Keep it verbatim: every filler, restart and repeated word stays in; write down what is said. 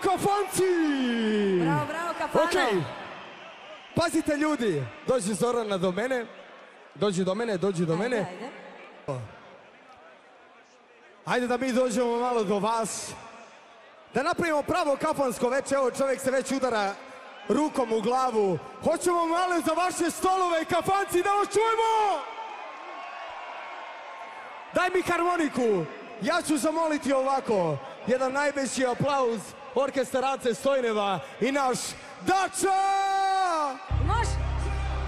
kafanci! Bravo, bravo, kafano! Okej, pazite ljudi, dođi Zorana do mene, dođi do mene, dođi do mene. Ajde, ajde. Ajde da mi dođemo malo do vas, da napravimo pravo kafansko večer, evo čovjek se već udara rukom u glavu. Hoćemo malo za vaše stolove i kafanci da vas čujemo! Daj mi harmoniku, ja ću zamoliti ovako, jedan najveći aplauz orkestar Ace Stojneva i naš Dača!